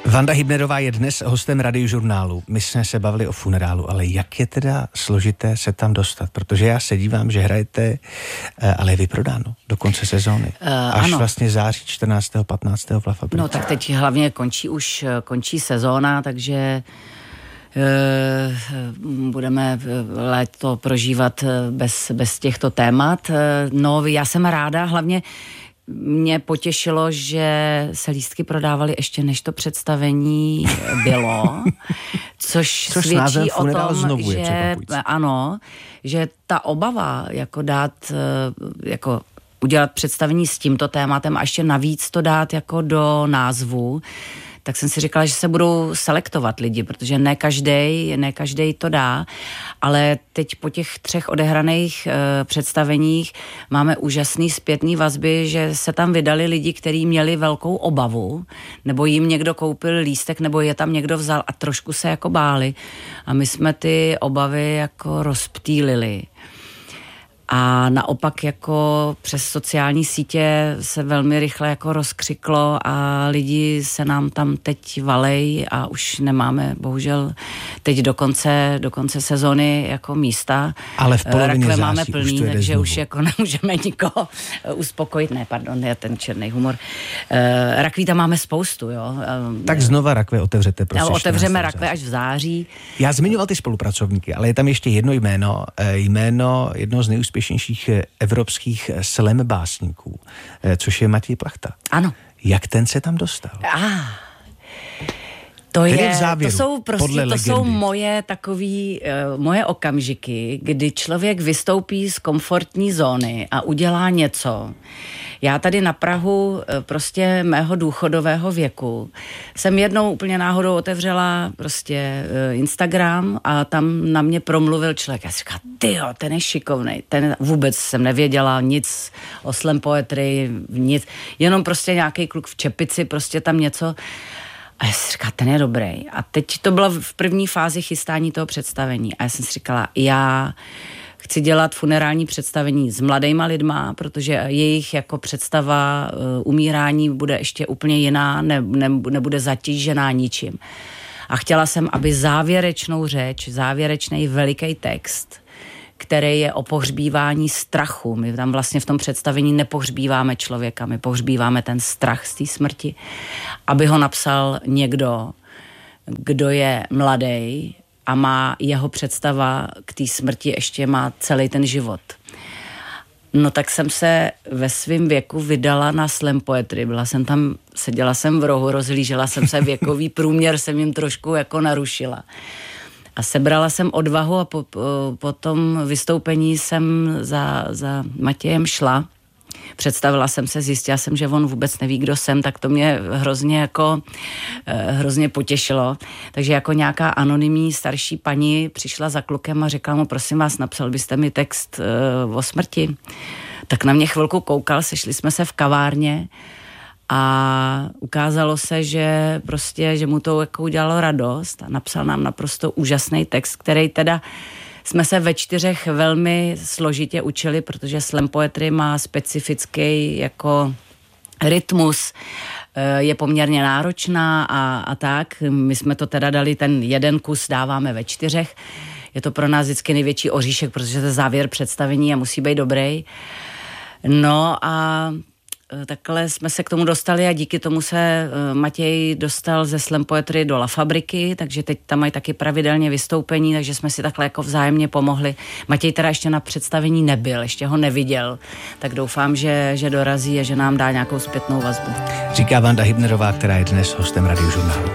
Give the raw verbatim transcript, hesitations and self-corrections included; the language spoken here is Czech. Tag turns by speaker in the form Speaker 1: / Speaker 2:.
Speaker 1: Vanda Hybnerová je dnes hostem Radiožurnálu. My jsme se bavili o funerálu, ale jak je teda složité se tam dostat? Protože já se dívám, že hrajete, ale je vyprodáno do konce sezóny. Uh, Až ano. vlastně září čtrnáctého patnáctého v La Fabrice.
Speaker 2: No tak teď hlavně končí už končí sezóna, takže uh, budeme léto prožívat bez, bez těchto témat. No já jsem ráda, hlavně mě potěšilo, že se lístky prodávaly ještě než to představení bylo, což, což svědčí o tom,
Speaker 1: znovu
Speaker 2: že ano, že ta obava jako dát, jako udělat představení s tímto tématem a ještě navíc to dát jako do názvu, tak jsem si říkala, že se budou selektovat lidi, protože ne každej, ne každej to dá, ale teď po těch třech odehraných e, představeních máme úžasný zpětný vazby, že se tam vydali lidi, kteří měli velkou obavu, nebo jim někdo koupil lístek, nebo je tam někdo vzal a trošku se jako báli. A my jsme ty obavy jako rozptýlili. A naopak jako přes sociální sítě se velmi rychle jako rozkřiklo a lidi se nám tam teď valej a už nemáme bohužel teď do konce, do konce sezóny jako místa.
Speaker 1: Ale v polovině září
Speaker 2: máme plný,
Speaker 1: už to
Speaker 2: takže
Speaker 1: znovu.
Speaker 2: už jako nemůžeme nikoho uspokojit. Ne, pardon, je ten černý humor. Uh, rakví tam máme spoustu, jo. Uh,
Speaker 1: tak znova rakve otevřete, prosím.
Speaker 2: Otevřeme rakve až v září.
Speaker 1: Já zmiňoval ty spolupracovníky, ale je tam ještě jedno jméno, jméno jedno z nejúspěšnějších úspěšnějších evropských slam básníků, což je Matěj Plachta.
Speaker 2: Ano.
Speaker 1: Jak ten se tam dostal?
Speaker 2: Ah, to, je,
Speaker 1: závěru,
Speaker 2: to jsou prostě, to jsou moje takový, uh, moje okamžiky, kdy člověk vystoupí z komfortní zóny a udělá něco. Já tady na prahu prostě mého důchodového věku jsem jednou úplně náhodou otevřela prostě Instagram a tam na mě promluvil člověk. Já si říkala, tyjo, ten je šikovnej. Ten vůbec jsem nevěděla nic o slam poetry, nic. Jenom prostě nějaký kluk v čepici, prostě tam něco. A já si říkala, ten je dobrý. A teď to bylo v první fázi chystání toho představení. A já jsem si říkala, já chci dělat funerální představení s mladejma lidma, protože jejich jako představa uh, umírání bude ještě úplně jiná, ne, ne, nebude zatížená ničím. A chtěla jsem, aby závěrečnou řeč, závěrečný veliký text, který je o pohřbívání strachu. My tam vlastně v tom představení nepohřbíváme člověka, my pohřbíváme ten strach z té smrti, aby ho napsal někdo, kdo je mladý a má jeho představa k té smrti ještě má celý ten život. No tak jsem se ve svém věku vydala na slam poetry. Byla jsem tam, seděla jsem v rohu, rozhlížela jsem se, věkový průměr jsem jim trošku jako narušila. A sebrala jsem odvahu a po, po, po tom vystoupení jsem za, za Matějem šla. Představila jsem se, zjistila jsem, že on vůbec neví, kdo jsem, tak to mě hrozně jako eh, hrozně potěšilo. Takže jako nějaká anonymní starší paní přišla za klukem a řekla mu, prosím vás, napsal byste mi text eh, o smrti. Tak na mě chvilku koukal, sešli jsme se v kavárně a ukázalo se, že prostě, že mu to jako udělalo radost a napsal nám naprosto úžasný text, který teda jsme se ve čtyřech velmi složitě učili, protože slam poetry má specifický jako rytmus, je poměrně náročná a, a tak. My jsme to teda dali, ten jeden kus dáváme ve čtyřech. Je to pro nás vždycky největší oříšek, protože to je závěr představení a musí být dobrý. No a takhle jsme se k tomu dostali a díky tomu se Matěj dostal ze slam poetry do La Fabriky, takže teď tam mají taky pravidelně vystoupení, takže jsme si takhle jako vzájemně pomohli. Matěj teda ještě na představení nebyl, ještě ho neviděl, tak doufám, že, že dorazí a že nám dá nějakou zpětnou vazbu.
Speaker 1: Říká Vanda Hybnerová, která je dnes hostem Radiožurnálu.